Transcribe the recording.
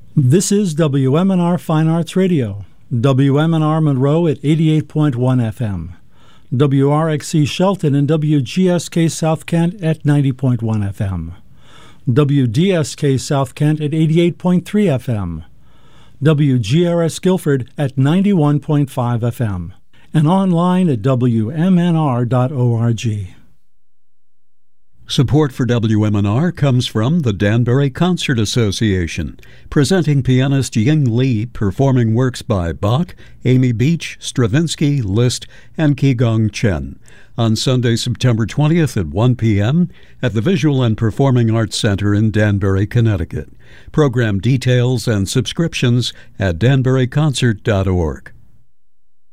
This is WMNR Fine Arts Radio, WMNR Monroe at 88.1 FM, WRXC Shelton and WGSK South Kent at 90.1 FM, WDSK South Kent at 88.3 FM, WGRS Guilford at 91.5 FM, and online at WMNR.org. Support for WMNR comes from the Danbury Concert Association, presenting pianist Ying Li performing works by Bach, Amy Beach, Stravinsky, Liszt, and Qigong Chen on Sunday, September 20th at 1 p.m. at the Visual and Performing Arts Center in Danbury, Connecticut. Program details and subscriptions at danburyconcert.org.